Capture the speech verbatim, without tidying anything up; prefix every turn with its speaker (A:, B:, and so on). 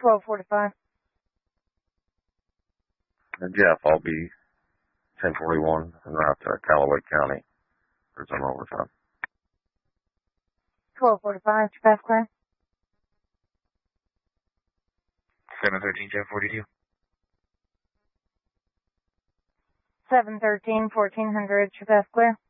A: twelve forty-five.
B: Uh, Jeff, I'll be ten forty-one en route to Callaway County for some overtime.
A: twelve forty-five, Jeff clear.
C: seven thirteen, Jeff forty-two.
A: seven thirteen, fourteen hundred, Jeff clear.